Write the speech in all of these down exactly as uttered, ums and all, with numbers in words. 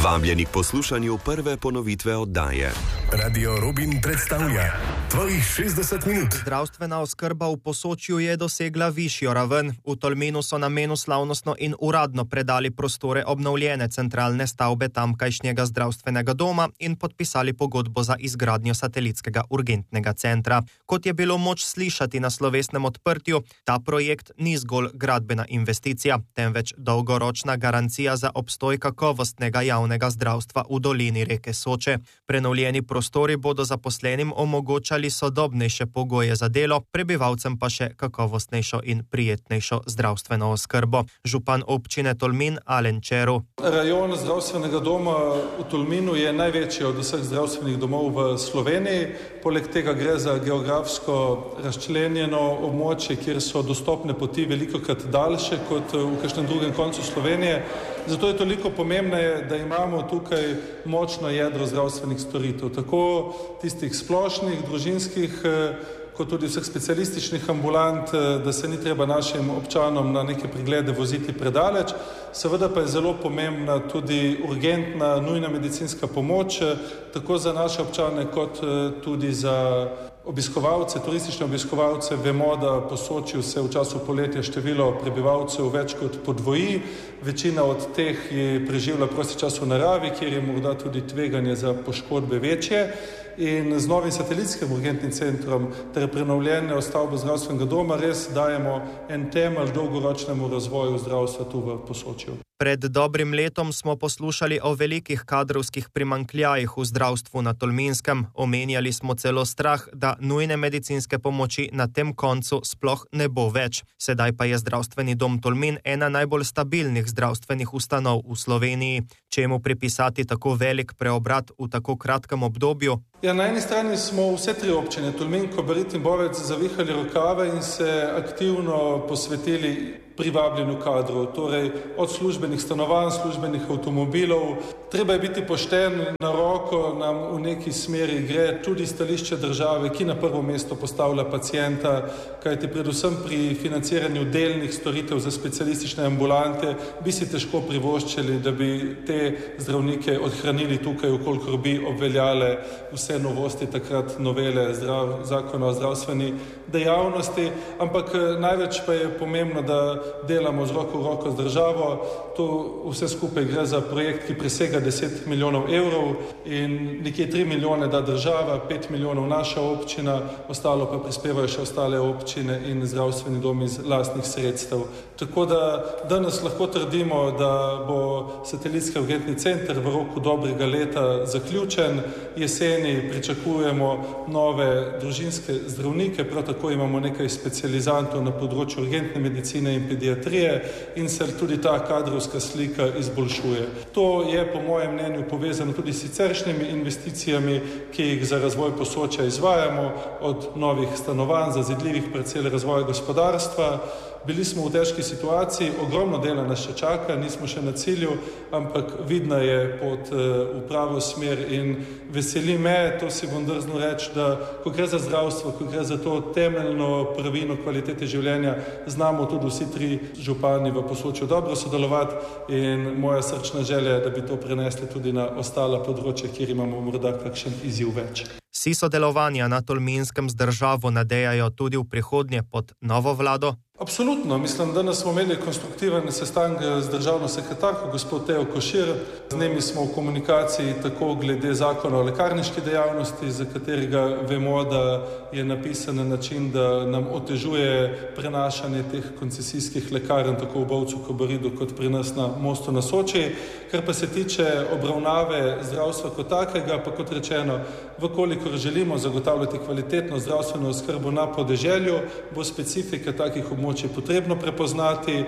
Vabljeni k poslušanju prve ponovitve oddaje. Radio Rubin predstavlja tvojih šestdeset minut. Zdravstvena oskrba v Posočju je dosegla višjo raven. V Tolminu so namenu slavnostno in uradno predali prostore obnovljene centralne stavbe tamkajšnjega zdravstvenega doma in podpisali pogodbo za izgradnjo satelitskega urgentnega centra. Kot je bilo moč slišati na slovesnem odprtju, ta projekt ni zgolj gradbena investicija, temveč dolgoročna garancija za obstoj kakovostnega javnega zdravstva v dolini reke Soče. Prenovljeni prostori bodo zaposlenim omogočali sodobnejše pogoje za delo, prebivalcem pa še kakovostnejšo in prijetnejšo zdravstveno oskrbo. Župan občine Tolmin Alen Čeru. Rajon zdravstvenega doma v Tolminu je največji od vseh zdravstvenih domov v Sloveniji. Poleg tega gre za geografsko razčlenjeno območje, kjer so dostopne poti velikokrat daljše kot v kakšnem drugem koncu Slovenije. Zato je toliko pomembneje, da imamo tukaj močno jedro zdravstvenih storitev, tako tistih splošnih, družinskih, kot tudi vseh specialističnih ambulant, da se ni treba našim občanom na neke preglede voziti predaleč. Seveda pa je zelo pomembna tudi urgentna, nujna medicinska pomoč, tako za naše občane, kot tudi za obiskovalce, turistične obiskovalce. Vemo, da po Sočju se v času poletja število prebivalcev več kot podvoji. Večina od teh je preživela prosti čas v naravi, kjer je morda tudi tveganje za poškodbe večje. In z novim satelitskim urgentnim centrom ter prenovljene stavbe zdravstvenega doma res dajemo en temelj dolgoročnemu razvoju zdravstva tu v Posočju. Pred dobrim letom smo poslušali o velikih kadrovskih primanjkljajih v zdravstvu na Tolminskem. Omenjali smo celo strah, da nujne medicinske pomoči na tem koncu sploh ne bo več. Sedaj pa je zdravstveni dom Tolmin ena najbolj stabilnih zdravstvenih ustanov v Sloveniji. Čemu pripisati tako velik preobrat v tako kratkem obdobju? Ja, na eni strani smo vse tri občine, Tolmin, Kobarid in Bovec, zavihali rokave in se aktivno posvetili privabljenju kadrov, torej od službenih stanovanj, službenih avtomobilov. Treba je biti pošten, na roko nam v neki smeri gre tudi stališče države, ki na prvo mesto postavlja pacienta, kajti predvsem pri financiranju delnih storitev za specialistične ambulante bi si težko privoščili, da bi te zdravnike odhranili tukaj, ukolikor bi obveljale vse novosti takrat novele zdrav, zakona o zdravstveni dejavnosti, ampak največ pa je pomembno, da delamo z roko v roko z državo. To vse skupaj gre za projekt, ki presega deset milijonov evrov in nekje tri milijone da država, pet milijonov naša občina, ostalo pa prispevajo še ostale občine in zdravstveni dom iz lastnih sredstev. Tako da danes lahko trdimo, da bo satelitski urgentni center v roku dobrega leta zaključen. Jeseni pričakujemo nove družinske zdravnike, prav tako imamo nekaj specializantov na področju urgentne medicine in pediatrije in se tudi ta kadrovska slika izboljšuje. To je po mojem mnenju povezano tudi s siceršnjimi investicijami, ki jih za razvoj Posočja izvajamo, od novih stanovanj, zazidljivih parcel razvoja gospodarstva. Bili smo v težki situaciji, ogromno dela nas še čaka, nismo še na cilju, ampak vidna je pot v pravo smer in veseli me, to si bom drznil reči, da ko gre za zdravstvo, ko gre za to temeljno prvino kvalitete življenja, znamo tudi vsi tri župani v Posočju dobro sodelovati in moja srčna želja je, da bi to prenesli tudi na ostala področja, kjer imamo morda kakšen izziv več. Si sodelovanja na Tolminskem z državo nadejajo tudi v prihodnje pod novo vlado? Absolutno. Mislim, danes smo imeli konstruktiven sestanek z državno sekretarko, gospod Tejo Košir. Z njimi smo v komunikaciji tako glede zakona o lekarniški dejavnosti, za katerega vemo, da je napisan na način, da nam otežuje prenašanje teh koncesijskih lekarn tako v Bovcu, Kobaridu kot pri nas na Mostu na Soči. Kar pa se tiče obravnave zdravstva kot takega, pa kot rečeno, vkolikor želimo zagotavljati kvalitetno zdravstveno oskrbo na podeželju, bo specifika takih območij potrebno prepoznati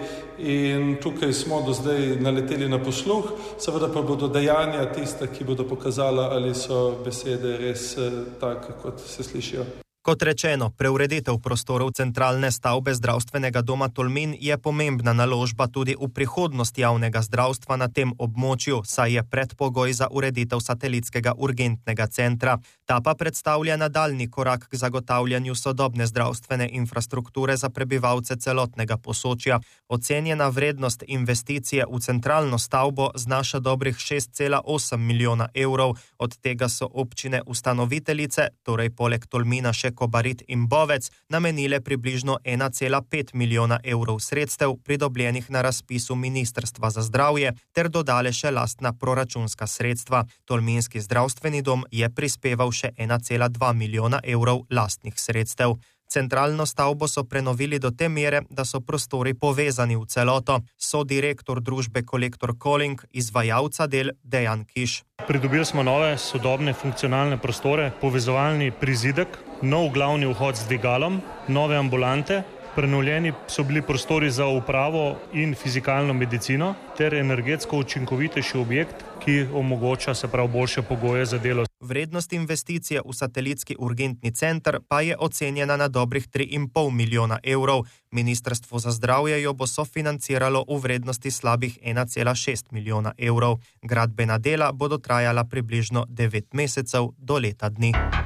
in tukaj smo do zdaj naleteli na posluh, seveda pa bodo dejanja tista, ki bodo pokazala, ali so besede res take, kot se slišijo. Kot rečeno, preureditev prostorov centralne stavbe zdravstvenega doma Tolmin je pomembna naložba tudi v prihodnost javnega zdravstva na tem območju, saj je predpogoj za ureditev satelitskega urgentnega centra. Ta pa predstavlja nadaljnji korak k zagotavljanju sodobne zdravstvene infrastrukture za prebivalce celotnega Posočja. Ocenjena vrednost investicije v centralno stavbo znaša dobrih šest cela osem milijona evrov, od tega so občine ustanoviteljice, torej poleg Tolmina še Kobarid in Bovec, namenile približno ena cela pet milijona evrov sredstev, pridobljenih na razpisu Ministrstva za zdravje, ter dodale še lastna proračunska sredstva. Tolminski zdravstveni dom je prispeval še ena cela dva milijona evrov lastnih sredstev. Centralno stavbo so prenovili do te mere, da so prostori povezani v celoto, so direktor družbe Kolektor Calling, izvajalca del Dejan Kiš. Pridobili smo nove, sodobne, funkcionalne prostore, povezovalni prizidek, nov glavni vhod z dvigalom, nove ambulante, prenovljeni so bili prostori za upravo in fizikalno medicino ter energetsko učinkovitejši objekt, ki omogoča se prav boljše pogoje za delo. Vrednost investicije v satelitski urgentni center pa je ocenjena na dobrih tri in pol milijona evrov. Ministrstvo za zdravje jo bo sofinanciralo v vrednosti slabih ena cela šest milijona evrov. Gradbena dela bodo trajala približno devet mesecev do leta dni.